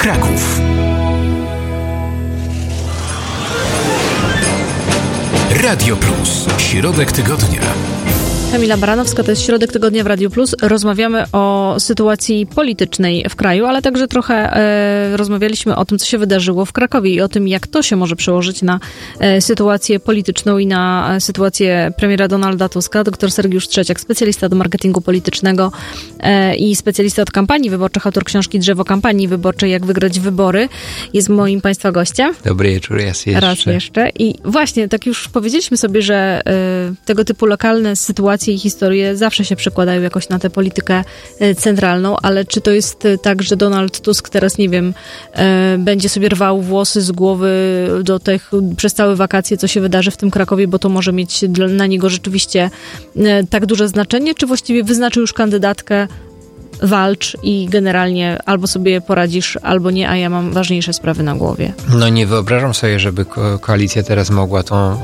Kraków. Radio Plus. Środek tygodnia. Kamila Baranowska, to jest Środek Tygodnia w Radiu Plus. Rozmawiamy o sytuacji politycznej w kraju, ale także trochę rozmawialiśmy o tym, co się wydarzyło w Krakowie i o tym, jak to się może przełożyć na sytuację polityczną i na sytuację premiera Donalda Tuska. Dr Sergiusz Trzeciak, specjalista do marketingu politycznego i specjalista od kampanii wyborczych, autor książki Drzewo kampanii wyborczej, jak wygrać wybory, jest moim Państwa gościem. Dobry wieczór, Raz jeszcze. I właśnie, tak już powiedzieliśmy sobie, że tego typu lokalne sytuacje i historie zawsze się przekładają jakoś na tę politykę centralną, ale czy to jest tak, że Donald Tusk teraz, nie wiem, będzie sobie rwał włosy z głowy do tych przez całe wakacje, co się wydarzy w tym Krakowie, bo to może mieć na niego rzeczywiście tak duże znaczenie, czy właściwie wyznaczył już kandydatkę, walcz i generalnie albo sobie poradzisz, albo nie, a ja mam ważniejsze sprawy na głowie. No nie wyobrażam sobie, żeby koalicja teraz mogła tą